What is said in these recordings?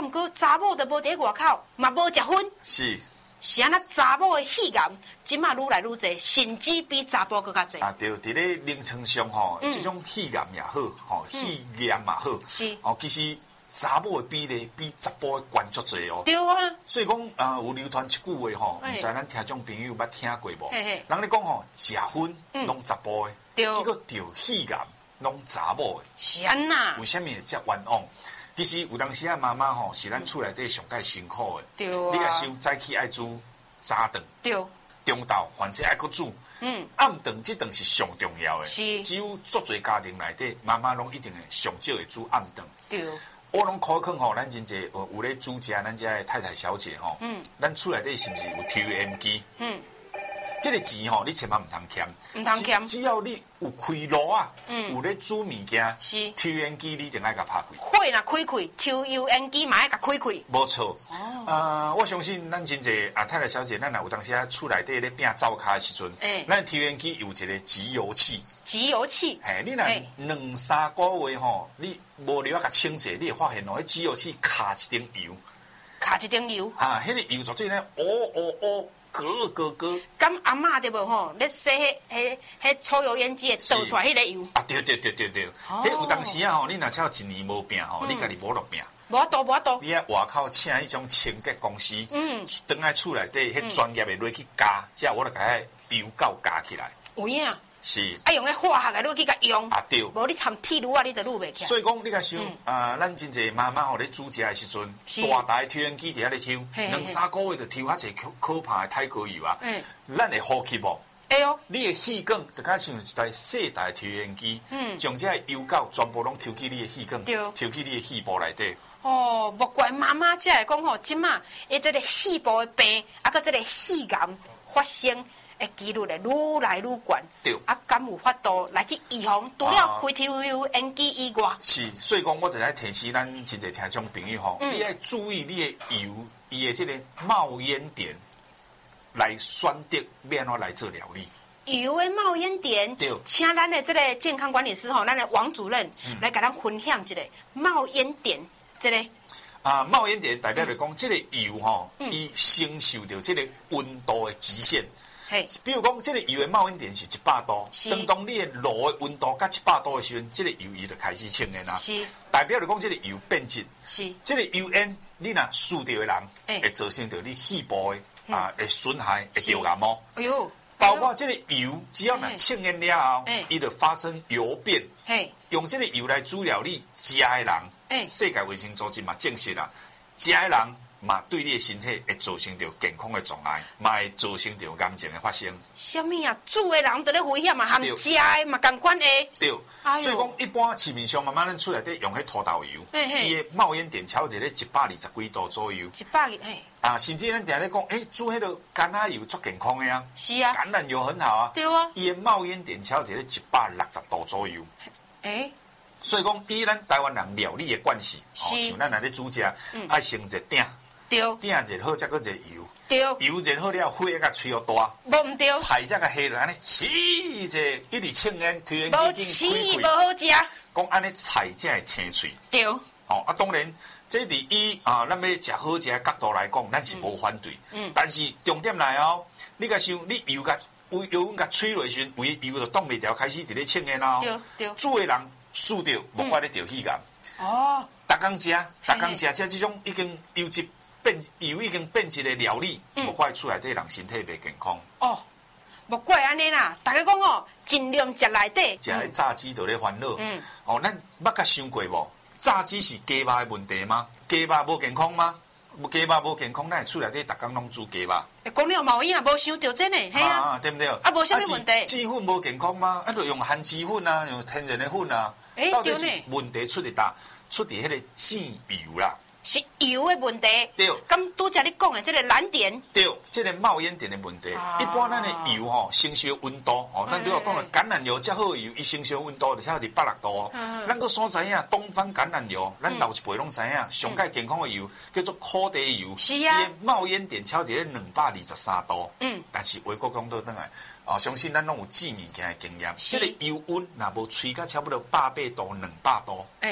毋过查某都无伫外口，嘛无食薰。是安那查某的肺癌，即马愈来愈侪，甚至比查甫更较侪。 啊，对，伫咧临床上吼，这种肺癌也好，吼肺炎也好， 是哦，其实查某的比例比查甫的悬足侪哦。 对啊。所以讲有流传一句话吼，毋知咱听众朋友捌听过无？人咧讲吼，食薰拢查甫的，结果得肺癌拢查某的。 是安那？ 为什么会遮冤枉？其实有当时啊，妈妈吼是咱厝内底上介辛苦的。 对啊。 你甲想早起爱煮早顿。 对。 中昼凡是爱搁煮。暗顿这顿是上重要的。 是。 只有足侪家庭内底，妈妈拢一定会上少会煮暗顿。 对。 我拢考劝吼，咱真济有咧煮食，咱遮的太太小姐吼。咱厝内底是毋是有 TVM 机？这个钱吼，你千万唔通欠。 唔通欠。 只要你有开炉啊，有咧煮物件， 是 TVM 机你一定爱甲拍开。 火若开开 ，TVM 机嘛爱甲开开。 无错。我相信咱真济太太小姐，咱若有当时啊厝内底咧拼灶骹的时阵，咱 TVM 机有一个集油器。 集油器。 你若两三个月吼，你无了甲清洗，你会发现哦，迄集油器卡一顶油。 卡一顶油。 迄个油绝对咧，咯。 敢阿嬷对无吼？咧洗迄抽油烟机倒出来迄个油。 啊，对。迄有当时啊吼，你若超一年无病吼，你家己无落病。 无法度。 你啊外口请迄种清洁公司，等来厝内底迄专业的落去加，才我著甲迄油垢加起来。 有影。 是。 用迄化学的落去甲用。 啊对。 无你含铁炉啊，你就撸袂起来。 所以讲，你甲想咱真济妈妈吼咧煮食的时阵，大台抽烟机伫遐咧抽，两三个月就抽遐济可怕的泰国油啊，咱会好吸无？ 会哦。 你的气管就敢像一台细台抽烟机，将这油垢全部拢抽去你的气管，抽去你的肺部内底。 哦，莫怪妈妈才会讲吼，即马伊这个肺部的病，佮这个肺癌发生的几率会愈来愈悬。 对。 敢有法度来去预防？除了开 TVM 机以外。 是，所以讲我就来提示咱真侪听众朋友吼，你要注意你的油，伊的这个冒烟点来选择要安怎来做料理。 油的冒烟点，对，请咱的这个健康管理师吼，咱的王主任来给咱分享一个冒烟点。这个冒烟点代表着讲，这个油吼，伊承受着这个温度的极限。比如讲，这个油的冒烟点是100度，当你的炉的温度到100度的时候，这个油伊就开始呛烟啦。是，代表着讲，这个油变质。是，这个油烟你若吸到的人，会造成着你肺部的会损害，会得癌哦。哎呦，包括这个油，只要若呛烟了后，伊就发生油变。用这个油来煮料理，食的人，世界卫生组织嘛证实啦，食的人嘛对你的身体会造成着健康的障碍，嘛会造成着癌症的发生。 什么啊？煮的人都咧危险嘛，含食的嘛同款的。对， 所以讲一般市面上慢慢咱厝内底用迄土豆油，伊的冒烟点超伫咧120几度左右。甚至咱定咧讲，煮迄个橄榄油足健康的啊。是啊。橄榄油很好啊。对啊。伊的冒烟点超伫咧160度左右。所以讲，以咱台湾人料理的惯势，像咱来咧煮食，爱先热鼎，鼎热好才搁热油，油热好了，火甲吹大，无唔对，菜才甲下落，安尼起者一直呛烟，推烟机已经开开，无好食。讲安尼菜才会青脆。对。当然，这伫以咱要食好食的角度来讲，咱是无反对。但是重点来哦，你甲想，你油甲吹落时，为油就挡袂牢，开始伫咧呛烟哦。对。煮的人。输掉，无怪你着肺癌。哦，逐工食，这种已经油已经变质的料理，无怪厝内底人身体袂健康。哦， 无怪安尼啦，大家讲哦，尽量食内底。 食迄炸鸡就咧烦恼。咱捌甲想过无？炸鸡是鸡肉的问题吗？鸡肉无健康吗？鸡肉无健康，咱厝内底逐工拢煮鸡肉。 讲了毛影无想到这呢，系啊， 对不对？ 无啥物问题。 鸡粉无健康吗？就用含鸡粉啊，用天然的粉啊。到底是问题出伫哪？出伫迄个煎油啦。 是油的问题。 对。 咁拄则你讲的这个燃点。 对，这个冒烟点的问题。一般咱的油吼，承受温度咱拄要讲了，橄榄油较好的油，伊承受温度就差伫160度。咱个所知影东方橄榄油，咱老一辈拢知影，上界健康的油叫做苦地油。是啊。伊冒烟点超伫咧223度。但是话国讲倒转来。相信咱拢有煮物件的经验。这个油温若无吹到差不多180度、200度，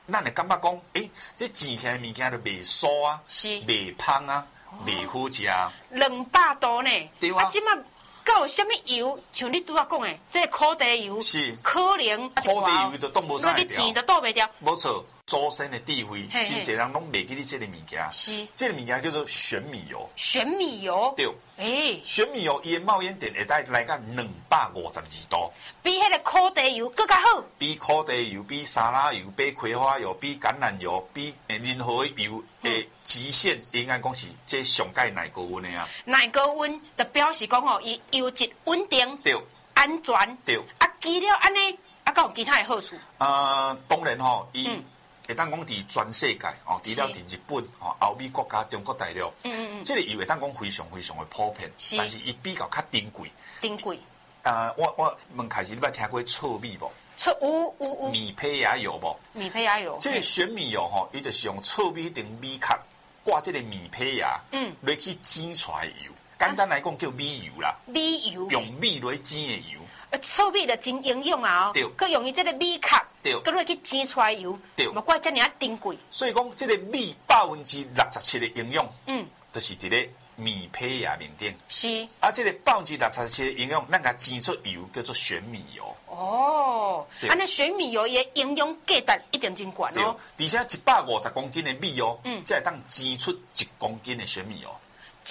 咱会感觉讲，这煎起来物件就袂酥啊，袂香啊，袂好食啊。 200度呢？ 对啊。 即马有啥物油？像你拄仔讲的，这烤地油是可能烤地油就冻无啥会掉， 煎就冻袂掉。 无错。祖先的智慧，真侪人拢袂记你这个物件。 是， 这个物件叫做玄米油。 玄米油， 对，玄米油伊的冒烟点会来到252度， 比迄个烤地油更较好。 比烤地油、比沙拉油、比葵花油、比橄榄油、比任何的油的极限，应该讲是这上界耐高温的啊。 耐高温就表示讲哦，伊油质稳定， 对， 安全， 对。 啊，除了安尼，啊，还有其他的好处。 当然吼，伊。会当讲伫全世界哦，除了伫日本哦、欧美国家、中国大陆，这个油会当讲非常非常的普遍，但是伊比较较珍贵。 珍贵。 我问开始，你捌听过糙米无？ 有。 米胚芽油无？ 米胚芽油。 这个玄米油吼，伊就是用糙米等米壳挂这个米胚芽，来去煎出来的油。简单来讲叫米油啦。 米油。 用米来煎的油。 糙米就真营养啊！对，佮用伊这个米壳， 对， 佮落去煎出来油， 对， 莫怪遮尔珍贵。 所以讲，这个米67%的营养，就是伫咧米胚芽面顶。 是。 这个67%的营养，咱甲煎出油叫做玄米油。 哦，安尼玄米油伊的营养价值一定真悬哦。 对，而且150公斤的米哦，才会当煎出1公斤的玄米油。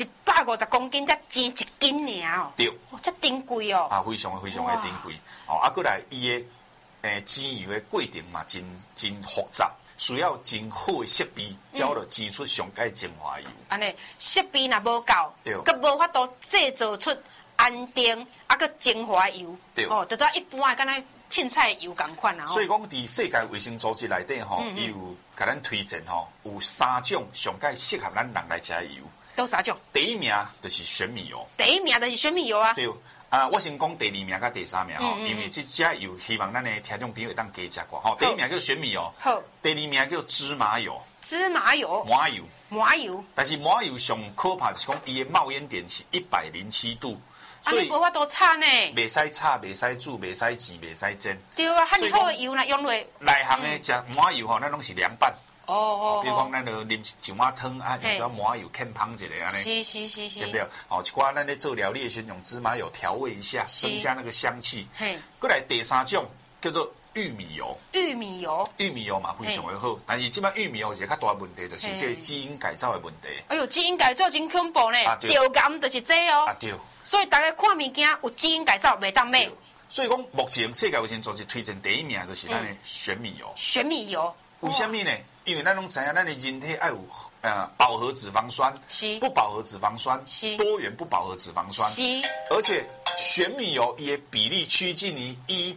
150公斤才煎1斤尔哦， 对， 这珍贵哦， 非常非常的珍贵哦。过来伊的煎油的过程嘛，真复杂，需要真好的设备，才有煎出上界精华油。 安尼设备若无够，佮无法度制造出安定佮精华油，哦，就当一般敢若凊彩油共款啊。 所以讲，伫世界卫生组织内底吼，伊有甲咱推荐吼，有3种上界适合咱人来食的油。 都3种？ 第一名就是玄米油。 第一名就是玄米油啊。 对，我先讲第2名甲第3名吼，因为这只油希望咱的听众朋友会当加食过吼。第一名叫玄米油，好。第2名叫芝麻油。 芝麻油。 麻油。 麻油。 但是麻油上可怕就是讲伊的冒烟点是107度， 所以无法度炒呢。 袂使炒，袂使煮，袂使煎，袂使煎。 对啊，遐尼好的油若用落。 内行的食麻油吼，咱拢是凉拌。比如讲，咱就啉一碗汤啊，用只麻油欠芳一下安尼， 是， 对不对？一寡咱咧做料理的时候用芝麻油调味一下，增加那个香气。过来第3种叫做玉米油。玉米油嘛非常的好，但是即摆玉米油有一个较大问题，就是这基因改造的问题。 哎呦，基因改造真恐怖呢，流感就是这哦。 对。 所以大家看物件有基因改造，袂当买。 所以讲，目前世界卫生组织推荐第1名就是咱的玄米油。 玄米油。 为什么呢？因为咱拢知影，咱的人体爱有饱和脂肪酸、不饱和脂肪酸、多元不饱和脂肪酸，而且玄米油伊的比例趋近于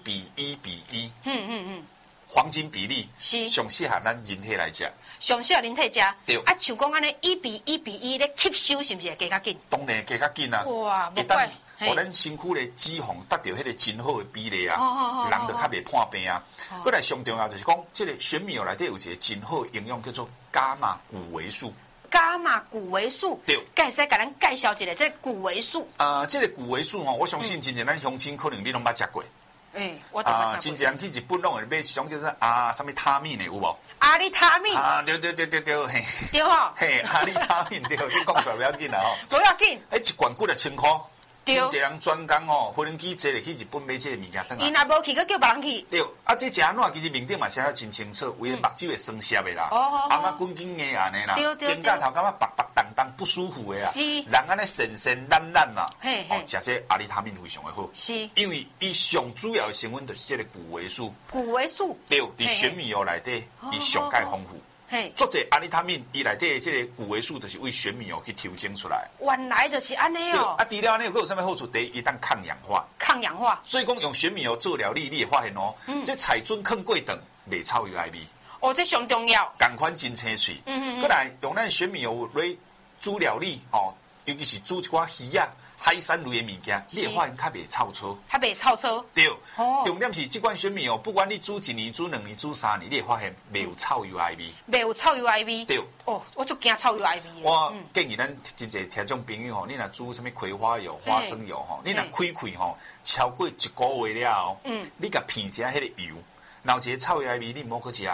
1:1:1，黄金比例上适合咱人体来食， 上适合人体食。 对， 像讲安尼1:1:1咧吸收，是不是会加较紧？ 当然加较紧啊！ 哇，不怪。 互咱身躯的脂肪达到迄个真好的比例啊，人就较袂破病啊。过来上重要就是讲，这个玄米油内底有一个真好的营养，叫做伽马谷维素。 伽马谷维素， 对， 介使甲咱介绍一下这个谷维素。 这个谷维素吼，我相信真正咱乡亲可能你拢捌食过。 我真正人去日本拢会买一种叫做什么他命的有无？ 阿里他命对，嘿， 对吼， 嘿，阿里他命对，你讲出来不要紧啦吼， 不要紧， 一罐几千块。真侪人专工哦，飞机坐咧去日本买这个物件， 伊若无去，佮叫别人去。 对，这食安怎？其实面顶嘛写得真清楚，为目睭会酸涩的啦，阿妈滚紧的安尼啦，肩胛头感觉白白当当不舒服的啊，人安尼神神懒懒啦，食这阿里他命非常的好，是，因为伊上主要的成分就是这个谷维素。谷维素对，伫玄米油内底，伊上介丰富。做者阿里他命伊内底的这个谷维素，就是为玄米油去调整出来。原来就是安尼哦。除了安尼，佫有啥物好处？第一，伊当抗氧化。抗氧化。所以讲用玄米油做料理，你会发现哦，这菜准放过长，袂臭又爱味。哦，这上重要。同款真清脆。过来用咱玄米油来煮料理哦，尤其是煮一寡鱼啊、海产类的物件，你会发现较袂臭臭。较袂臭臭。对。重点是这款玄米油，不管你煮1年、煮2年、煮3年，你会发现袂有臭又爱味。袂有臭又爱味。对。哦，我就惊臭又爱味。我建议咱真侪听众朋友吼，你若煮什么葵花油、花生油吼，你若开吼超过1个月了，你甲片一下迄个油，然后一个臭又爱味，你毋好去食。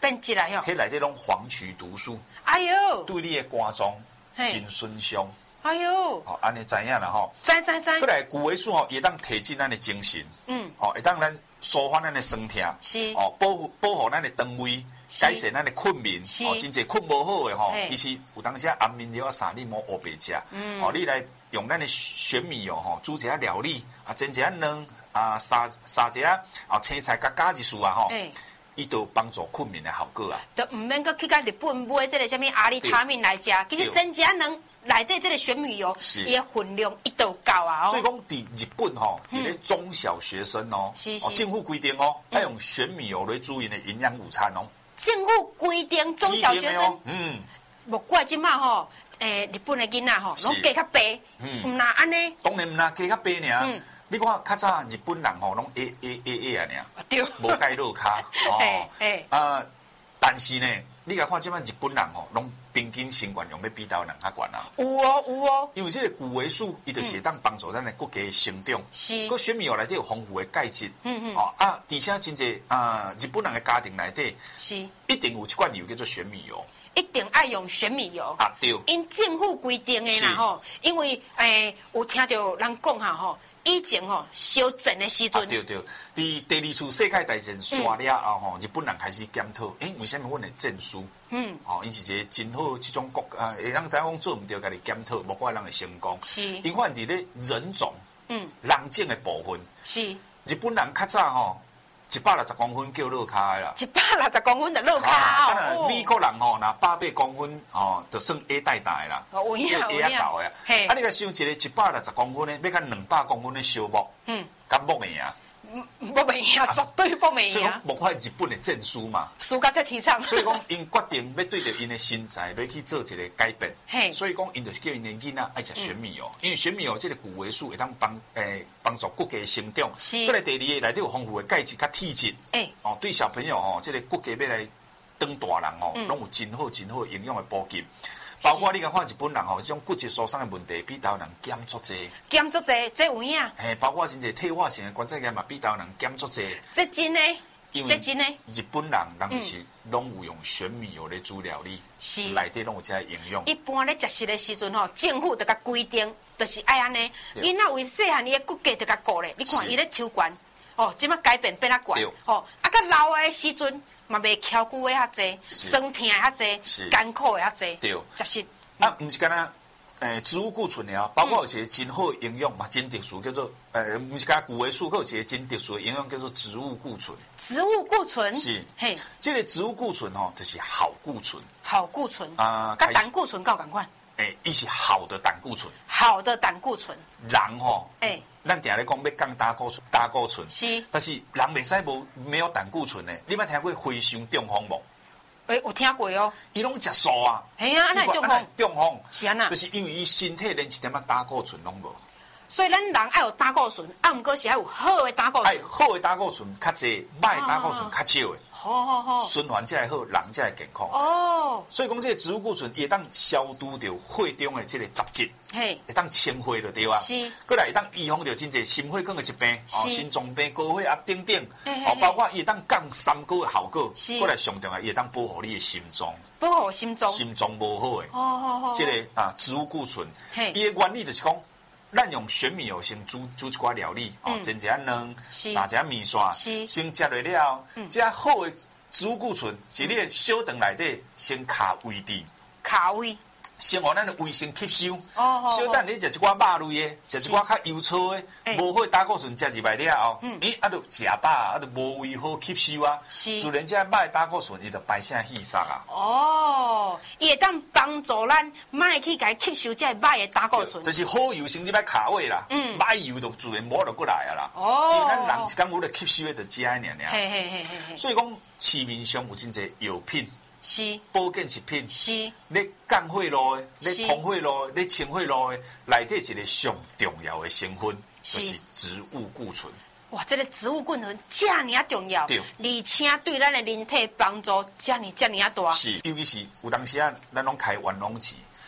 变质来哟。 迄内底拢黄曲毒素， 哎呦， 对你的肝脏真损伤。 哎呦， 好，安尼知影啦吼。 知。 过来谷维素吼，会当提振咱的精神，会当咱舒缓咱的酸痛， 是， 保护咱的肠胃，改善咱的困眠，真侪困无好的吼，其实有当时安眠药啥你莫黑白食，你来用咱的玄米油吼，煮一下料理，煎一下蛋，杀一下青菜加一束吼。伊都帮助困眠的效果啊！ 都唔免搁去到日本买这个什么阿里他命来食，其实增加能内底这个玄米油，伊的分量一都够啊！ 所以讲，伫日本吼，伫咧中小学生政府规定要用玄米油来煮因的营养午餐哦。 政府规定中小学生，莫怪即马吼，日本的囡仔吼，拢加较白，唔那安尼。 当然唔那加较白尔。你看，较早日本人吼，拢 A 啊尔， 对， 无钙肉卡哦。但是呢，你甲看即摆日本人吼，拢平均身高用要比台湾人较悬啊。 有哦。 因为这个谷维素，伊就是会当帮助咱的骨骼成长。 是。 个玄米油内底有丰富的钙质。而且真侪日本人的家庭内底是一定有一罐油叫做玄米油。 一定爱用玄米油。 对。 因政府规定的啦吼，因为有听到人讲哈吼。以前吼烧战的时阵， 对，伫第二次世界大战刷了后，日本人开始检讨，为什么阮会战输？因是一个真好这种国会当知影讲做唔对，家己检讨，无怪人会成功。是，因为伫咧人种，人种的部分，是日本人较早吼。160公分叫落卡啦，160 公分就落卡哦。美国人吼，那800公分哦，就算 A 大的啦，A 到的。啊，你甲想一个160公分的，要甲200公分的小木，敢木会赢？ 木袂赢，绝对木袂赢。 所以讲，莫怪日本的战输嘛， 输甲遮凄惨。 所以讲，因决定要对着因的身材来去做一个改变。所以讲，因就是叫因的囡仔爱食玄米油，因为玄米油这个谷维素会当帮助骨骼成长。过来第二个内底有丰富的钙质甲体质。对小朋友吼，这个骨骼要来当大人吼，拢有真好营养的补给。包括你甲看日本人吼，这种骨质疏松的问题比台湾人减足济， 这有影。 包括真侪退化性的关节炎嘛，比台湾人减足济。 这真的，这真的。 日本人就是拢有用玄米油来煮料理，内底拢有这营养。 一般咧食食的时阵吼，政府就甲规定，就是爱安尼。囡仔为细汉伊的骨骼就甲顾咧，你看伊咧抽悬，即马改变变啊悬，甲老的时阵。嘛袂翘久的遐济，酸痛的遐济，艰苦的遐济， 对， 确实。 毋是干那植物固醇的包括有一个真好的营养嘛，真特殊叫做毋是干谷维素，还有一个真特殊的营养叫做植物固醇。 植物固醇是，嘿，这个植物固醇吼，就是好固醇。 好固醇甲胆固醇够共款。 伊是好的胆固醇。 好的胆固醇。 人吼，咱定咧讲要降胆固醇，是，但是人袂使没有胆固醇的。你捌听过非常中风无？ 有听过哦。伊拢食素啊。 系啊，那中风。 中风是安那？ 就是因为伊身体连一点仔胆固醇拢无。 所以咱人爱有胆固醇，毋过是爱有好的胆固醇。 好的胆固醇较济，歹的胆固醇较少的。好，循环才会好，人才会健康。所以讲这个植物固醇会当消毒掉血中的这个杂质，会当清血就对啊。是，过来会当预防掉真侪心血管的疾病，心脏病、高血压等等。包括会当降三高的效果。过来上重要会当保护你的心脏。 保护心脏。 心脏无好的。这个植物固醇，伊的原理就是讲。咱用玄米油先煮一寡料理，煎一下蛋，撒一下面线，先食落了，这好的植物固醇是你的小肠内底先卡位置， 卡位， 先互咱的胃先吸收。小等你食一寡肉类的，食一寡较油粗的，无好胆固醇食入来了后，就食饱，就无胃好吸收啊。自然这歹胆固醇伊就排泄稀塞啊。 伊会当帮助咱卖去甲吸收这歹的胆固醇。 就是好油先入来卡位啦，歹油就自然无就过来啊啦。因为咱人一工有咧吸收的就只安尔尔。所以讲市面上有真侪药品。是保健食品，是咧降血路的，咧通血路的，咧清血路的，内底一个上重要的成分就是植物固醇。 哇，这个植物固醇这么重要，对，而且对咱的人体帮助这么大。 是，尤其是有当时咱拢开玩弄期，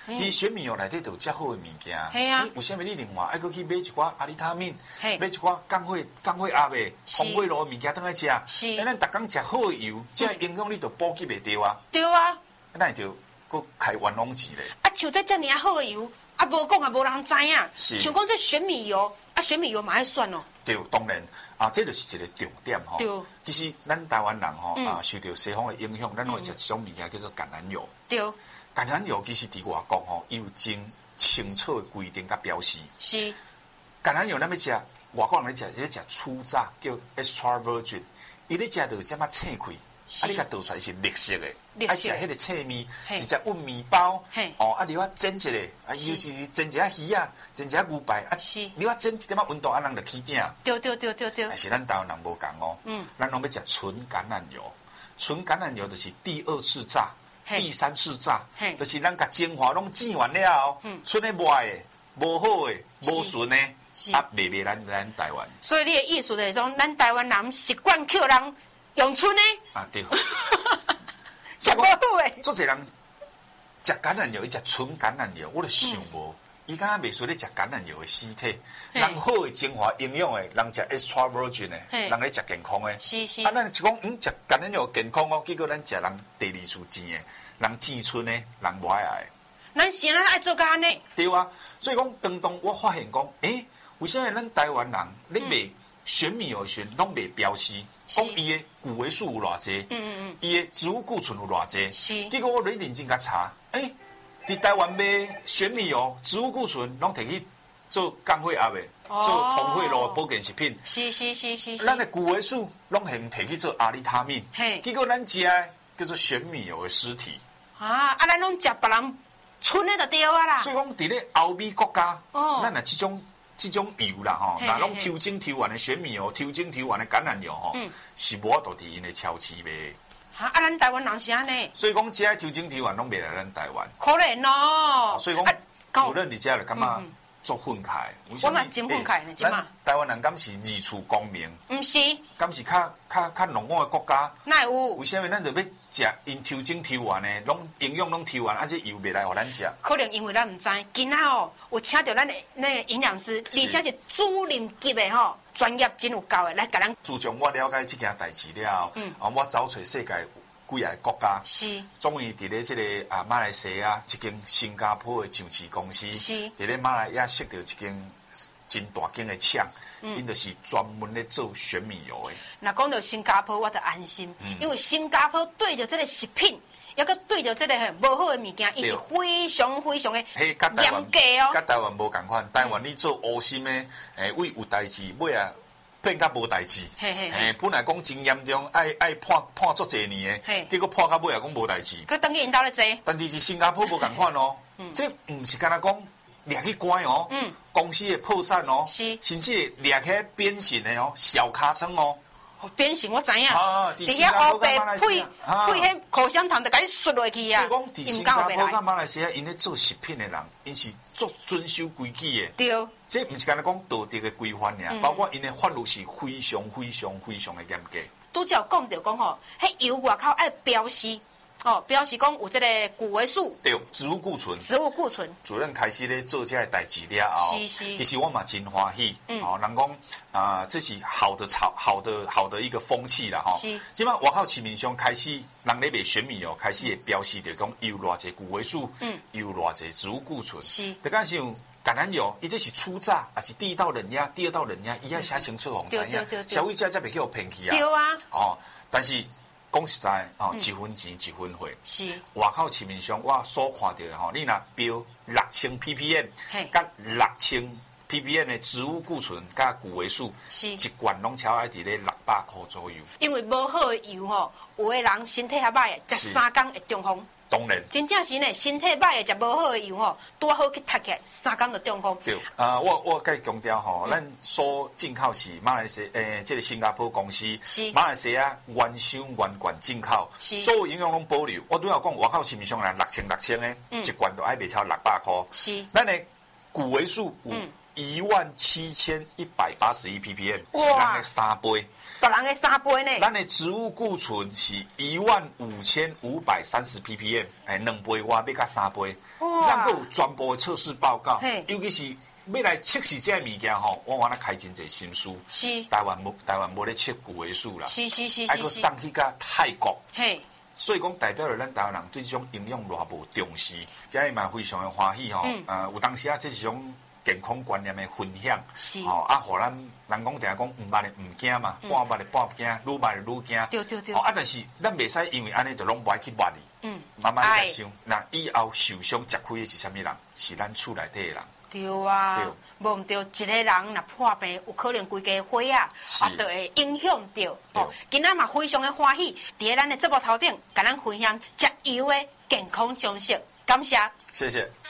其实选米油内底都有遮好的物件。 系啊。 为什么你另外还去买一寡阿里他命，买一寡降血压的、通血路的物件当来食？是。咱逐工食好的油，这影响你就补给袂到啊。 对啊。 那就搁开冤枉钱咧。 啊，像这遮尔好的油，啊，无讲也无人知影。是。像讲这选米油，啊，选米油嘛爱选哦。对， 当然啊，这就是一个重点吼。 对。 其实咱台湾人吼受到西方的影响，咱会食一种物件叫做橄榄油。对。橄榄油其实伫外国吼，伊有真清楚的规定甲标示。是。橄榄油咱要食，外国人咧食，咧食初榨叫 extra virgin， 伊咧食就这么切开。啊！你甲倒出来是绿色的，爱食迄个脆面，一只温面包，哦，啊，你话蒸一个，啊，又是蒸一下鱼啊，蒸一下牛排，啊，你话蒸一点仔温度，啊，人就起鼎。对。但是咱台湾人无共哦，咱拢要食纯橄榄油，纯橄榄油就是第二次榨、第三次榨，就是咱甲精华拢煎完了后，剩的坏的、无好的、无纯的，啊，卖咱台湾。所以你的意思就是讲，咱台湾人习惯叫人。用春呢？啊对，食无好诶。做侪人食橄榄油，伊食纯橄榄油，我就想无，伊敢若袂输咧食橄榄油诶尸体。人好诶精华营养诶，人食 extra virgin 诶，人咧食健康诶。是。啊，咱就讲食橄榄油健康哦，结果咱食人第二次煎诶，人煎春诶，人无爱爱。咱是咱爱做干呢？对啊，所以讲当中我发现讲，为什么咱台湾人咧卖？选米油选拢袂标示，讲伊的谷维素有偌济，伊的植物固醇有偌济，结果我认真甲查，伫台湾卖选米油、植物固醇拢摕去做降血压的、做通血路的保健食品。是。咱的谷维素拢用摕去做阿利他命，结果咱食叫做选米油的尸体。啊，咱拢食别人剩的就对啊啦。所以讲，伫咧欧美国家，咱若这种油啦吼，那拢抽精抽完的选米油、抽精抽完的橄榄油吼，是无法度伫因的超市卖。哈，啊，咱台湾人是安尼。所以讲，这些抽精抽完拢卖来咱台湾。可怜哦。所以讲，主任伫遮就感觉做愤慨。我嘛真愤慨呢，咱台湾人敢是二处光明？毋是。敢是较农业的国家？哪有？为什么咱就要食因抽精抽完的，拢营养拢抽完，啊，这油袂来互咱食？可能因为咱毋知，今仔哦，有请到咱的那个营养师，而且是主任级的吼，专业真有够的来甲咱。自从我了解这件代志了，我走找世界几个国家，是终于伫咧这个马来西亚一间新加坡的上市公司，是伫咧马来亚设到一间真大间的厂，因就是专门咧做选米油的。那讲到新加坡，我就安心，因为新加坡对着这个食品，抑个对着这个无好的物件，伊是非常非常的严格哦。甲台湾无共款，台湾你做乌心的，为有代志尾啊。变甲无代志，本来讲真严重，爱判足侪年的，结果判到尾也讲无代志。佮等于因兜咧坐，但是新加坡无共款哦，这毋是干那讲掠去关哦，公司的破产哦，甚至掠去变形的哦，小卡称哦。变形我知影，伫遐乌白配迄口香糖，就甲你摔落去啊！所以讲，伫新加坡甲马来西亚，因咧做食品的人，因是足遵守规矩的。对，这毋是干那讲道德的规范尔，包括因的法律是非常非常非常的严格。拄则有讲到讲吼，迄油外口爱标示。表示讲有这个谷维素，对，植物固醇。主任开始咧做这个代志了后，其实我嘛真欢喜。人讲这是好的一个风气啦吼。即摆外口市面上开始，人咧卖选米油开始会标示着讲有偌济谷维素，有偌济植物固醇。就讲像橄榄油，伊这是初榨，还是第一道冷压、第二道冷压，伊要写清楚互知影，消费者才袂去互骗去啊。对啊。但是。讲实在一分钱一分货。是。外口市面上我所看到的吼，你若标6000 ppm， 甲6000 ppm 的植物固醇甲谷维素，一罐拢超爱伫咧600块左右。因为无好的油吼，有的人身体较歹的，食3工会中风。当然。真正是呢，身体歹的食无好的油吼，拄好去踢起来，3工就中风。对。我甲强调吼，咱所进口是马来西这个新加坡公司，马来西亚原收原罐进口，所有营养拢保留。我拄要讲外口市面上人6000的，一罐都爱卖超600块。是。咱的谷维素有 17181 ppm， 是咱的3倍。 别人的3倍呢？ 咱的植物固醇是15530 ppm， 2倍外要甲3倍。咱还有全部的测试报告，尤其是要来测试这物件吼，我wanna开真侪心思。 是。 台湾无咧测几位数啦。 是。 还佫送去甲泰国。 嘿。 所以讲，代表着咱台湾人对这种营养偌无重视，所以嘛非常的欢喜吼。有当时这是种健康观念的分享。 是。 互咱人讲定讲毋捌的毋惊嘛，半捌的半惊，愈捌的愈惊。 对。 但是咱袂使因为安尼就拢不爱去捌伊。慢慢来想，那以后受伤吃亏的是啥物人？是咱厝内底的人。 对啊。对。无毋对，一个人若破病，有可能规家伙啊，就会影响到。今仔嘛非常的欢喜，伫咧咱的节目头顶，甲咱分享食油的健康常识，感谢。 谢谢。